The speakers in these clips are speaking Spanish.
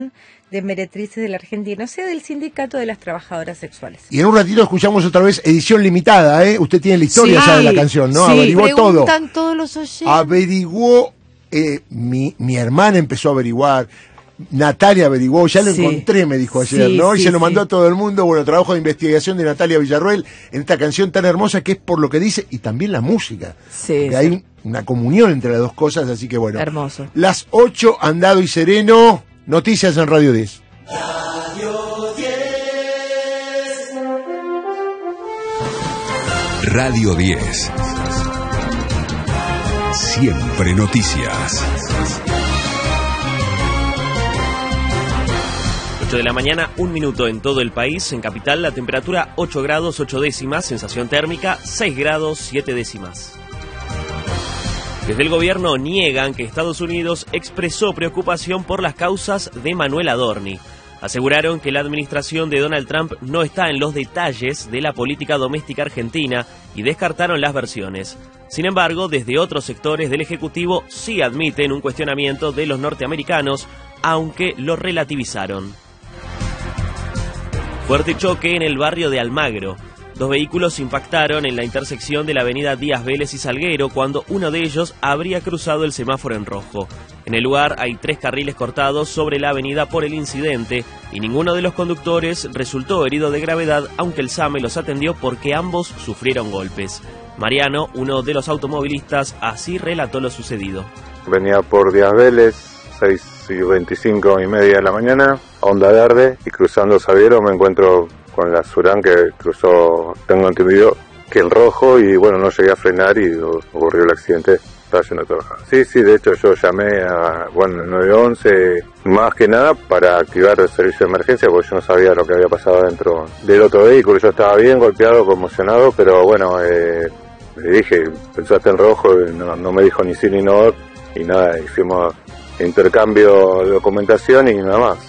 de meretrices de la Argentina, o sea, del Sindicato de las Trabajadoras Sexuales. Y en un ratito escuchamos otra vez edición limitada, ¿eh? Usted tiene la historia Sí, ya de la canción, ¿no? Sí, Averiguó todo. preguntan todos los oyentes. Averiguó, mi hermana empezó a averiguar, Natalia averiguó, ya lo encontré, me dijo ayer, sí, ¿no? Y sí, se lo mandó a todo el mundo. Bueno, trabajo de investigación de Natalia Villarroel en esta canción tan hermosa que es por lo que dice, y también la música. Sí, que hay una comunión entre las dos cosas, así que bueno. Hermoso. Las 8, Andado y Sereno, noticias en Radio 10. Radio 10. Siempre noticias. 8 de la mañana, 1 minuto en todo el país. En capital, la temperatura 8 grados 8 décimas, sensación térmica 6 grados 7 décimas. Desde el gobierno niegan que Estados Unidos expresó preocupación por las causas de Manuel Adorni. Aseguraron que la administración de Donald Trump no está en los detalles de la política doméstica argentina y descartaron las versiones. Sin embargo, desde otros sectores del Ejecutivo sí admiten un cuestionamiento de los norteamericanos, aunque lo relativizaron. Fuerte choque en el barrio de Almagro. 2 vehículos impactaron en la intersección de la avenida Díaz Vélez y Salguero cuando uno de ellos habría cruzado el semáforo en rojo. En el lugar hay 3 carriles cortados sobre la avenida por el incidente y ninguno de los conductores resultó herido de gravedad, aunque el SAME los atendió porque ambos sufrieron golpes. Mariano, uno de los automovilistas, así relató lo sucedido. Venía por Díaz Vélez, 6:25 y media de la mañana, a Onda Verde, y cruzando Salguero me encuentro con la Surán que cruzó, tengo entendido, que el rojo, y bueno, no llegué a frenar y ocurrió el accidente. Estaba yendo a trabajar. Sí, de hecho yo llamé a, el 911, más que nada para activar el servicio de emergencia, porque yo no sabía lo que había pasado dentro del otro vehículo. Yo estaba bien golpeado, conmocionado, pero bueno, le dije, pensaste en rojo, y no me dijo ni sí ni no, y nada, hicimos intercambio de documentación y nada más.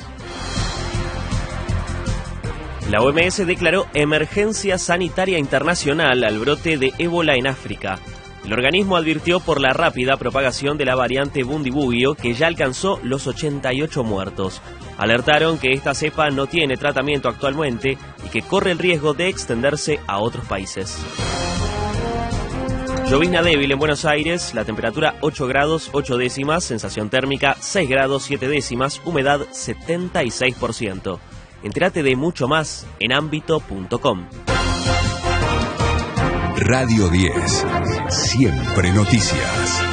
La OMS declaró emergencia sanitaria internacional al brote de ébola en África. El organismo advirtió por la rápida propagación de la variante Bundibugyo, que ya alcanzó los 88 muertos. Alertaron que esta cepa no tiene tratamiento actualmente y que corre el riesgo de extenderse a otros países. Llovizna débil en Buenos Aires, la temperatura 8 grados 8 décimas, sensación térmica 6 grados 7 décimas, humedad 76%. Entérate de mucho más en ámbito.com. Radio 10. Siempre noticias.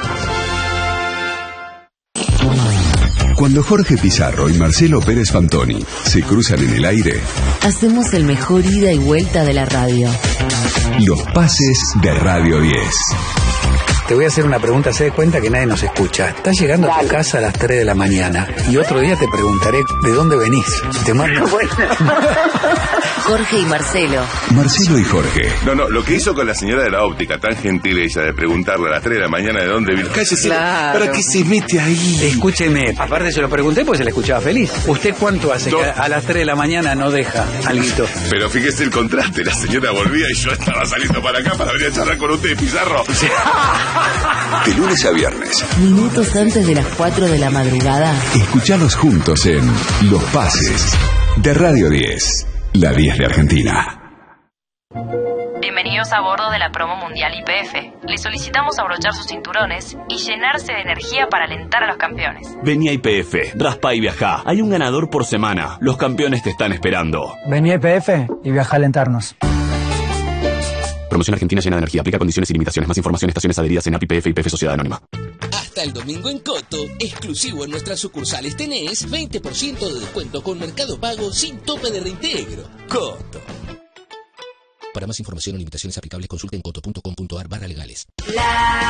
Cuando Jorge Pizarro y Marcelo Pérez Fantoni se cruzan en el aire, hacemos el mejor ida y vuelta de la radio. Los pases de Radio 10. Te voy a hacer una pregunta, se dé cuenta que nadie nos escucha. Estás llegando a tu casa a las 3 de la mañana y otro día te preguntaré de dónde venís. Te mando... Jorge y Marcelo. Marcelo y Jorge. No, lo que hizo con la señora de la óptica, tan gentil ella, de preguntarle a las 3 de la mañana de dónde vino. Cállese, claro. ¿Para qué se mete ahí? Escúcheme, aparte se lo pregunté porque se la escuchaba feliz. ¿Usted cuánto hace que a las 3 de la mañana no deja alguito? Pero fíjese el contraste, la señora volvía y yo estaba saliendo para acá para venir a charlar con usted, Pizarro. De lunes a viernes. Minutos antes de las 4 de la madrugada. Escuchalos juntos en Los Pases de Radio 10. La 10 de Argentina. Bienvenidos a bordo de la promo mundial YPF. Les solicitamos abrochar sus cinturones y llenarse de energía para alentar a los campeones. Vení a YPF, raspa y viajá. Hay un ganador por semana. Los campeones te están esperando. Vení a YPF y viaja a alentarnos. Promoción Argentina llena de energía. Aplica condiciones y limitaciones. Más información, estaciones adheridas en API YPF y YPF Sociedad Anónima. Hasta el domingo en Coto, exclusivo en nuestras sucursales, tenés 20% de descuento con Mercado Pago sin tope de reintegro. Coto. Para más información o limitaciones aplicables, consulten coto.com.ar/legales.